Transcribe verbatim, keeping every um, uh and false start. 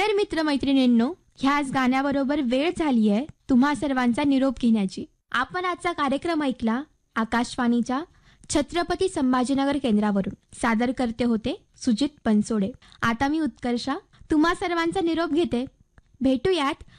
तर मित्रमैत्रिणींनो, ह्याच गाण्याबरोबर वेळ झाली आहे तुम्हा सर्वांचा निरोप घेण्याची. आपण आजचा कार्यक्रम ऐकला आकाशवाणीच्या छत्रपती संभाजीनगर केंद्रावरून. सादर करते होते सुजित बनसोडे. आता मी उत्कर्षा तुम्हा सर्वांचा निरोप घेते. भेटूयात